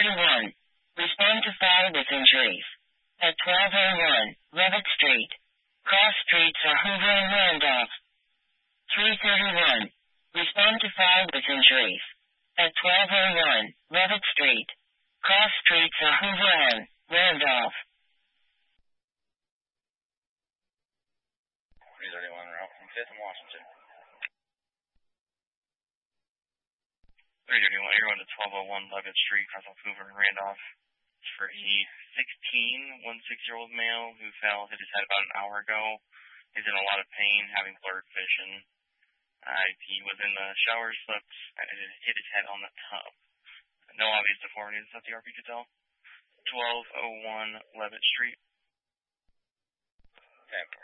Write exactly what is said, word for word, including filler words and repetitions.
thirty-one. Respond to fire with injuries. At twelve oh one, Levitt Street. Cross streets are Hoover and Randolph. three thirty-one. Respond to fire with injuries. At twelve oh one, Levitt Street. Cross streets are Hoover and Randolph. three thirty-one, route from fifth and Washington. three thirty-one, you're going to twelve oh one Levitt Street, cross off Hoover and Randolph. It's for a sixteen, one six-year-old male who fell, hit his head about an hour ago. He's in a lot of pain, having blurred vision. Uh, he was in the shower, slept, and hit his head on the tub. No obvious deformities that the R P could tell. twelve oh one Levitt Street. ten